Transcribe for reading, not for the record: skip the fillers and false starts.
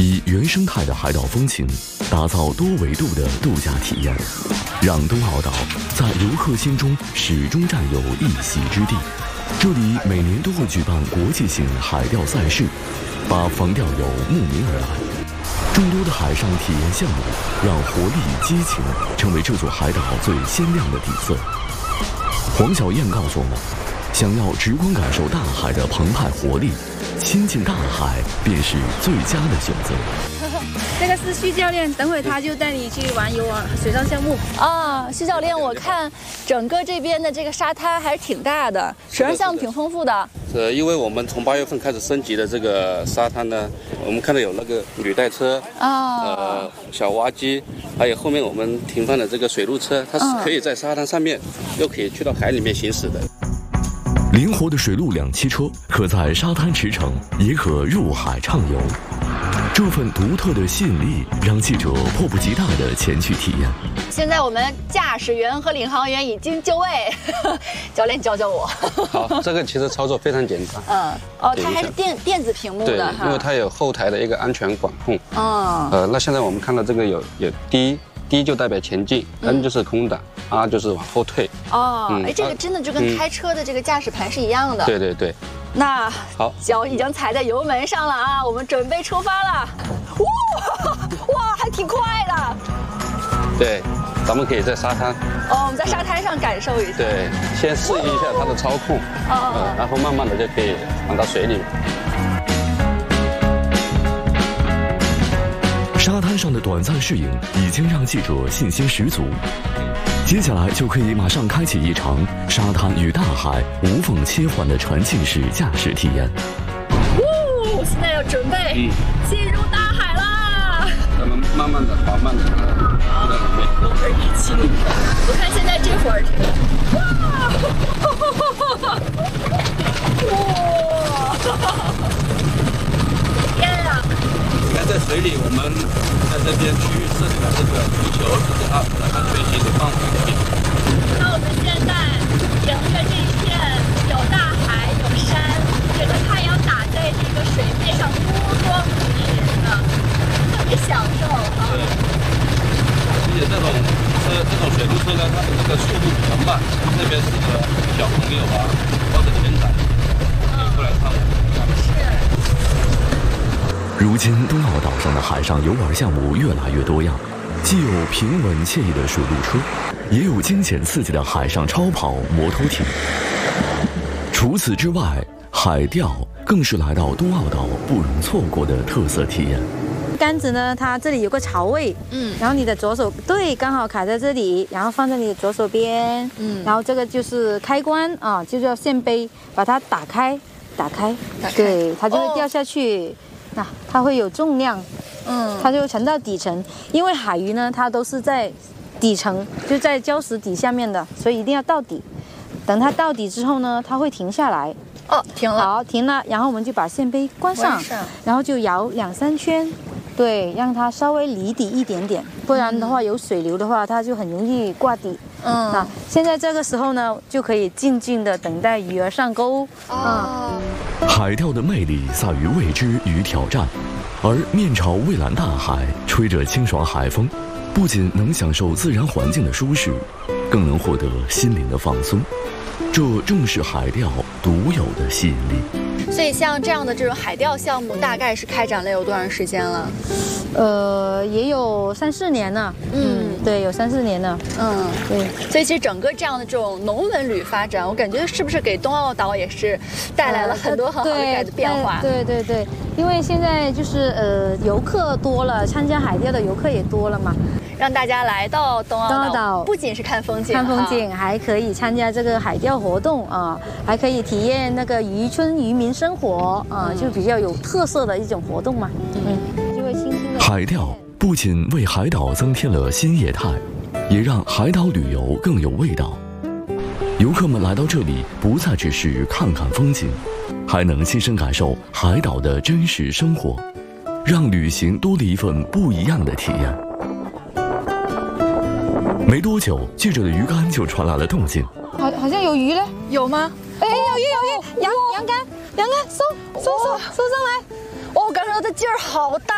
以原生态的海岛风情，打造多维度的度假体验，让东澳岛在游客心中始终占有一席之地。这里每年都会举办国际性海钓赛事，把防钓友慕名而来。众多的海上体验项目，让活力、激情成为这座海岛最鲜亮的底色。黄小燕告诉我们，想要直观感受大海的澎湃活力，亲近大海便是最佳的选择。 这个是徐教练，等会他就带你去玩水上项目啊。徐教练，我看整个这边的这个沙滩还是挺大的，水上项目挺丰富的。 因为我们从8月份开始升级的这个沙滩呢，我们看到有那个履带车啊，小蛙机，还有后面我们停放的这个水陆车，它是可以在沙滩上面，又可以去到海里面行驶的。 灵活的水陆两栖车，可在沙滩驰骋，也可入海畅游。这份独特的吸引力，让记者迫不及待地前去体验。 现在我们驾驶员和领航员已经就位，教练教教我。 好，这个其实操作非常简单。 它还是电子屏幕的哈。 对，因为它有后台的一个安全管控。那现在我们看到这个有D 就代表前进，N 就是空挡，R 就是往后退。 这个真的就跟开车的这个驾驶盘是一样的。 对对对。 那好， 脚已经踩在油门上了啊，我们准备出发了。哇，还挺快的。 对，咱们可以在沙滩。 我们在沙滩上感受一下。 对，先适应一下它的操控，然后慢慢的就可以放到水里面。 沙滩上的短暂适应已经让记者信心十足，接下来就可以马上开启一场沙滩与大海无缝切换的沉浸式驾驶体验。 现在要准备进入大海啦！ 咱们慢慢的、缓慢的在里面。 我们一起，我看现在这会儿，天啊！ 你看在水里，我们在这边区域设计了这个浮球，这是它安全性的放水器。 那我们现在迎着这一片有大海、有山，这个太阳打在这个水面上，多么迷人啊！特别享受啊。 对。而且这种水陆车呢，它的这个速度比较慢，特别适合小朋友啊，或者年长可以过来看。 如今东澳岛上的海上游玩项目越来越多样，既有平稳惬意的水陆车，也有惊险刺激的海上超跑、摩托艇。除此之外，海钓更是来到东澳岛不容错过的特色体验。 杆子呢，它这里有个槽位，然后你的左手刚好卡在这里，然后放在你的左手边，然后这个就是开关啊，就叫线杯，把它打开，对，它就会掉下去。那它会有重量，它就沉到底层。因为海鱼呢，它都是在底层，就在礁石底下面的，所以一定要到底。等它到底之后呢，它会停下来。 停了。 好，停了，然后我们就把线杯关上，然后就摇2、3圈，对，让它稍微离底一点点，不然的话有水流的话，它就很容易挂底。那现在这个时候呢，就可以静静的等待鱼儿上钩。 海钓的魅力在于未知与挑战，而面朝蔚蓝大海，吹着清爽海风，不仅能享受自然环境的舒适，更能获得心灵的放松。这正是海钓独有的吸引力。 所以像这样的这种海钓项目，大概是开展了有多长时间了？ 也有3、4年了。对，有3、4年了。对。 所以其实整个这样的这种农文旅发展，我感觉是不是给东澳岛也是带来了很多很好的变化？ 对，因为现在就是游客多了，参加海钓的游客也多了嘛。 让大家来到东澳岛，不仅是看风景， 还可以参加这个海钓活动啊，还可以体验那个渔村渔民生活啊，就比较有特色的一种活动嘛。就会新兴的海钓不仅为海岛增添了新业态，也让海岛旅游更有味道。游客们来到这里，不再只是看看风景，还能亲身感受海岛的真实生活，让旅行多了一份不一样的体验。没多久，记者的鱼竿就传来了动静， 好像有鱼嘞， 有吗？ 有鱼，羊竿，收上来。 我感受到这劲儿好大。